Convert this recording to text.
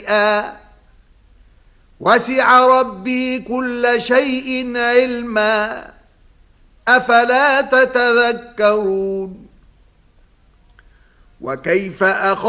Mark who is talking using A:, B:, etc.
A: وسع ربي كل شيء علما أفلا تتذكرون وكيف